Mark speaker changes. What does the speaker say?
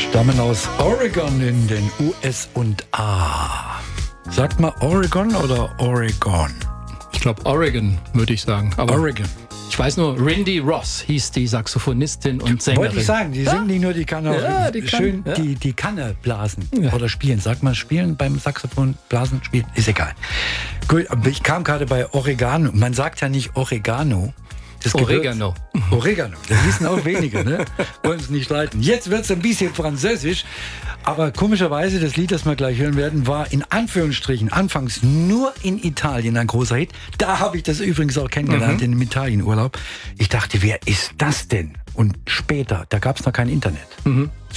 Speaker 1: Stammen aus Oregon in den USA. Sagt man Oregon oder Oregon?
Speaker 2: Ich glaube Oregon, würde ich sagen. Aber
Speaker 1: Oregon.
Speaker 2: ich weiß nur, Rindy Ross hieß die Saxophonistin und Sängerin.
Speaker 1: Wollte ich sagen, die singt nicht nur, die kann auch schön
Speaker 2: kann, ja.
Speaker 1: die Kanne blasen oder spielen. Sagt man spielen beim Saxophon, blasen, spielen, ist egal. Gut, aber ich kam gerade bei Oregano. Man sagt ja nicht Oregano. Das
Speaker 2: Oregano.
Speaker 1: Oregano, das wissen auch wenige, ne? Wollen uns nicht leiten. Jetzt wird es ein bisschen französisch, aber komischerweise, das Lied, das wir gleich hören werden, war in Anführungsstrichen anfangs nur in Italien ein großer Hit. Da habe ich das übrigens auch kennengelernt, in einem Italienurlaub. Ich dachte, wer ist das denn? Und später, da gab es noch kein Internet.